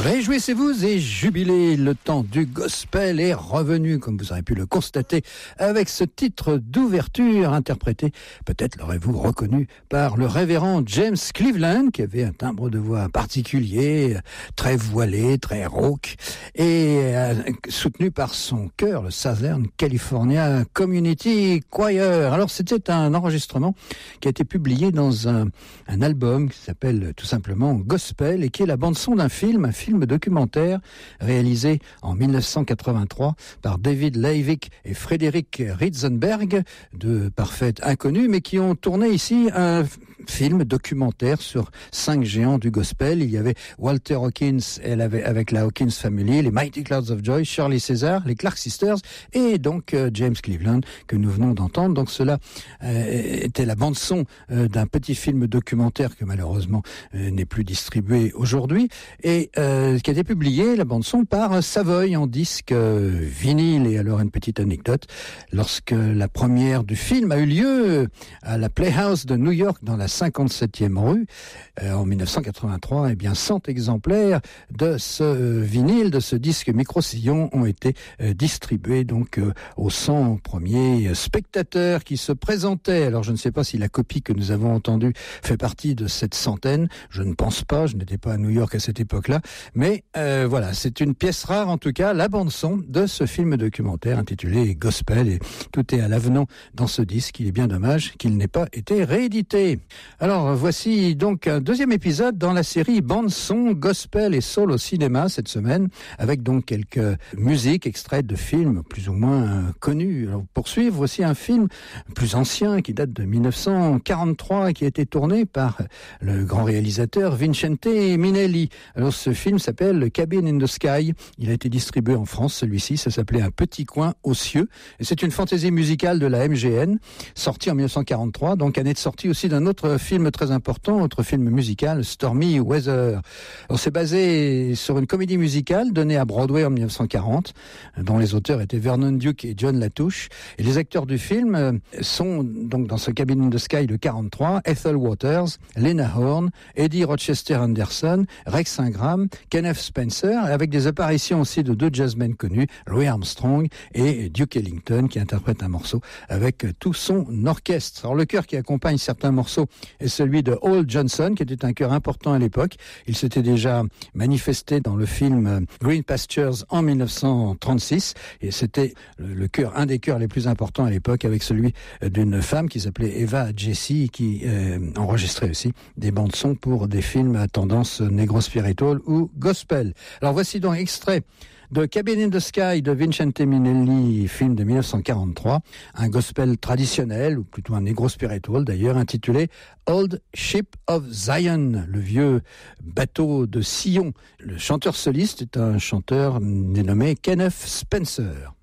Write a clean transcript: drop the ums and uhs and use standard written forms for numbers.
Réjouissez-vous et jubilez, le temps du gospel est revenu, comme vous aurez pu le constater, avec ce titre d'ouverture interprété, peut-être l'aurez-vous reconnu, par le révérend James Cleveland, qui avait un timbre de voix particulier, très voilé, très rauque, et soutenu par son chœur, le Southern California Community Choir. Alors c'était un enregistrement qui a été publié dans un album qui s'appelle tout simplement Gospel, et qui est la bande-son d'un film documentaire réalisé en 1983 par David Leivick et Frédéric Ritzenberg, deux parfaits inconnus, mais qui ont tourné ici un film documentaire sur 5 géants du gospel. Il y avait Walter Hawkins avec la Hawkins Family, les Mighty Clouds of Joy, Shirley Caesar, les Clark Sisters et donc James Cleveland que nous venons d'entendre. Donc cela était la bande-son d'un petit film documentaire que malheureusement n'est plus distribué aujourd'hui et qui a été publié, la bande-son, par Savoy en disque vinyle. Et alors une petite anecdote, lorsque la première du film a eu lieu à la Playhouse de New York dans la 57e rue en 1983, eh bien 100 exemplaires de ce vinyle, de ce disque micro-sillon ont été distribués donc aux 100 premiers spectateurs qui se présentaient. Alors je ne sais pas si la copie que nous avons entendue fait partie de cette centaine, je ne pense pas, je n'étais pas à New York à cette époque-là, mais voilà, c'est une pièce rare en tout cas, la bande-son de ce film documentaire intitulé Gospel, et tout est à l'avenant dans ce disque. Il est bien dommage qu'il n'ait pas été réédité. Alors voici donc un deuxième épisode dans la série bande-son Gospel et Soul au cinéma cette semaine, avec donc quelques musiques extraites de films plus ou moins connus. Alors, pour suivre, voici un film plus ancien qui date de 1943 et qui a été tourné par le grand réalisateur Vincente Minnelli. Alors ce film s'appelle Cabin in the Sky. Il a été distribué en France, celui-ci, ça s'appelait Un petit coin aux cieux. Et c'est une fantaisie musicale de la MGN, sortie en 1943, donc année de sortie aussi d'un autre film très important, autre film musical, Stormy Weather. Alors c'est basé sur une comédie musicale donnée à Broadway en 1940, dont les auteurs étaient Vernon Duke et John Latouche. Et les acteurs du film sont donc dans ce Cabin in the Sky de 43, Ethel Waters, Lena Horne, Eddie Rochester Anderson, Rex Ingram, Kenneth Spencer, avec des apparitions aussi de deux jazzmen connus, Louis Armstrong et Duke Ellington, qui interprètent un morceau avec tout son orchestre. Alors le chœur qui accompagne certains morceaux est celui de Hall Johnson, qui était un chœur important à l'époque. Il s'était déjà manifesté dans le film Green Pastures en 1936, et c'était le chœur, un des chœurs les plus importants à l'époque, avec celui d'une femme qui s'appelait Eva Jessy, qui enregistrait aussi des bandes-sons pour des films à tendance négro-spiritual ou gospel. Alors voici donc extrait de Cabin in the Sky de Vincente Minnelli, film de 1943, un gospel traditionnel, ou plutôt un négro-spiritual d'ailleurs, intitulé Old Ship of Zion, le vieux bateau de Sion. Le chanteur soliste est un chanteur dénommé Kenneth Spencer.